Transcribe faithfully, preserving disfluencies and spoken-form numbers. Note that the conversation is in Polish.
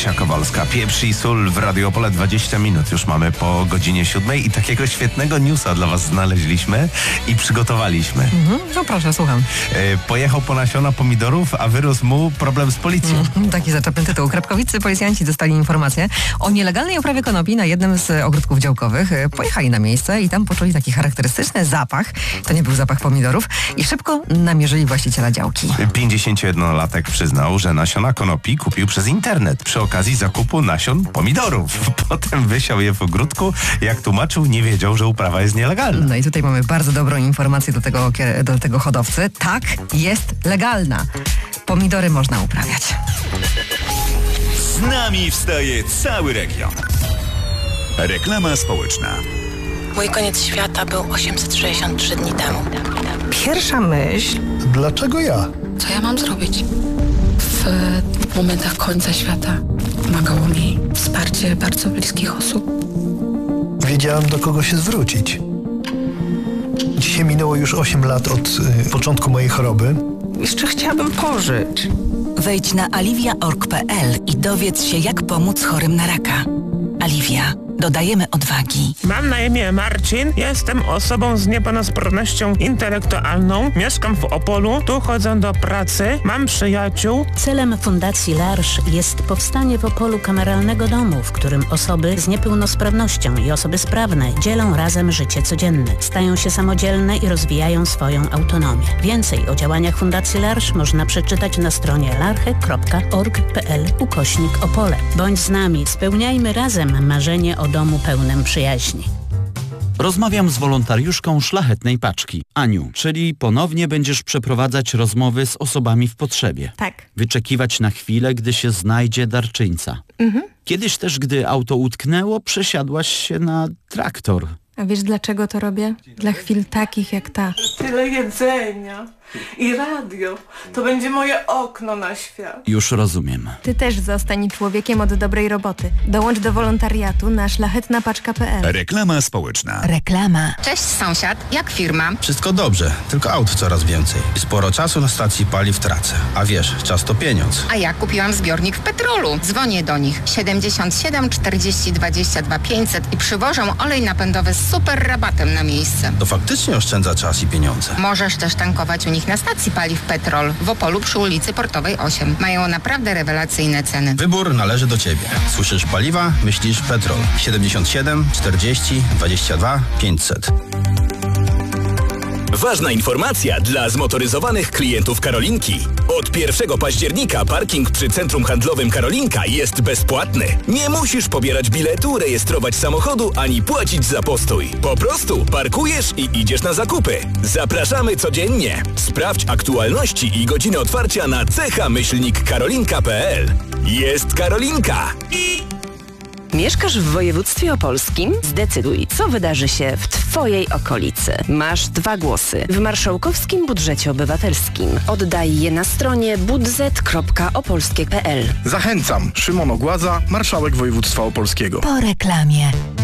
Kasia Kowalska, Pieprz i sól w Radio Opole. Dwadzieścia minut już mamy po godzinie siódmej i takiego świetnego newsa dla was znaleźliśmy i przygotowaliśmy. Mhm, no proszę, słucham. E, pojechał po nasiona pomidorów, a wyrósł mu problem z policją. Mm, taki zaczepny tytuł. Krapkowiccy policjanci dostali informację o nielegalnej uprawie konopi na jednym z ogródków działkowych. Pojechali na miejsce i tam poczuli taki charakterystyczny zapach. To nie był zapach pomidorów i szybko namierzyli właściciela działki. pięćdziesięciojednolatek przyznał, że nasiona konopi kupił przez internet przy okazji zakupu nasion pomidorów. Potem wysiał je w ogródku. Jak tłumaczył, nie wiedział, że uprawa jest nielegalna. No i tutaj mamy bardzo dobrą informację do tego, do tego hodowcy. Tak, jest legalna. Pomidory można uprawiać. Z nami wstaje cały region. Reklama społeczna. Mój koniec świata był osiemset sześćdziesiąt trzy dni temu. Pierwsza myśl... Dlaczego ja? Co ja mam zrobić? W momentach końca świata pomagało mi wsparcie bardzo bliskich osób. Wiedziałem, do kogo się zwrócić. Dzisiaj minęło już osiem lat od y, początku mojej choroby. Jeszcze chciałabym pożyć. Wejdź na aliwia kropka org kropka pe el i dowiedz się, jak pomóc chorym na raka. Aliwia. Dodajemy odwagi. Mam na imię Marcin, jestem osobą z niepełnosprawnością intelektualną, mieszkam w Opolu, tu chodzę do pracy, mam przyjaciół. Celem Fundacji L'Arche jest powstanie w Opolu kameralnego domu, w którym osoby z niepełnosprawnością i osoby sprawne dzielą razem życie codzienne, stają się samodzielne i rozwijają swoją autonomię. Więcej o działaniach Fundacji L'Arche można przeczytać na stronie larche kropka org kropka pe el ukośnik Opole. Bądź z nami, spełniajmy razem marzenie o domu pełnym przyjaźni. Rozmawiam z wolontariuszką Szlachetnej Paczki, Aniu, czyli ponownie będziesz przeprowadzać rozmowy z osobami w potrzebie. Tak. Wyczekiwać na chwilę, gdy się znajdzie darczyńca. Mhm. Kiedyś też, gdy auto utknęło, przesiadłaś się na traktor. A wiesz, dlaczego to robię? Dla chwil takich jak ta. Tyle jedzenia i radio. To będzie moje okno na świat. Już rozumiem. Ty też zostań człowiekiem od dobrej roboty. Dołącz do wolontariatu na szlachetna paczka kropka pe el. Reklama społeczna. Reklama. Cześć sąsiad, jak firma? Wszystko dobrze, tylko aut coraz więcej. I sporo czasu na stacji paliw tracę. A wiesz, czas to pieniądz. A ja kupiłam zbiornik w Petrolu. Dzwonię do nich siedemdziesiąt siedem czterdzieści dwadzieścia dwa pięćset i przywożą olej napędowy z super rabatem na miejsce. To faktycznie oszczędza czas i pieniądze. Możesz też tankować u nich na stacji paliw Petrol w Opolu przy ulicy Portowej osiem. Mają naprawdę rewelacyjne ceny. Wybór należy do ciebie. Słyszysz paliwa, myślisz Petrol. siedemdziesiąt siedem czterdzieści dwadzieścia dwa pięćset. Ważna informacja dla zmotoryzowanych klientów Karolinki. Od pierwszego października parking przy Centrum Handlowym Karolinka jest bezpłatny. Nie musisz pobierać biletu, rejestrować samochodu, ani płacić za postój. Po prostu parkujesz i idziesz na zakupy. Zapraszamy codziennie. Sprawdź aktualności i godziny otwarcia na cecha myślnik karolinka kropka pe el. Jest Karolinka! Mieszkasz w województwie opolskim? Zdecyduj, co wydarzy się w Twojej okolicy. Masz dwa głosy w marszałkowskim budżecie obywatelskim. Oddaj je na stronie budżet kropka opolskie kropka pe el. Zachęcam. Szymon Ogładza, marszałek województwa opolskiego. Po reklamie.